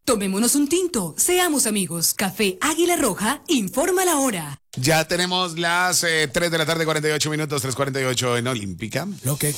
Tomémonos un tinto, seamos amigos. Café Águila Roja informa la hora. Ya tenemos las 3 de la tarde, 48 minutos, 3:48 en Olímpica. Lo que